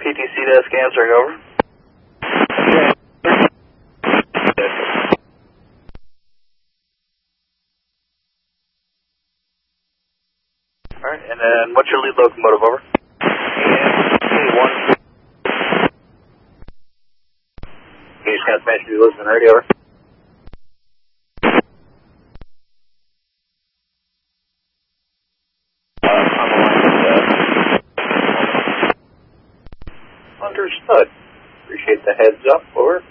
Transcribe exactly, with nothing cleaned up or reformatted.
T T C desk answering, over. Alright, and then what's your lead locomotive, over? And one. Can you just kind of smash you listening radio, over? Understood. Appreciate the heads up, over.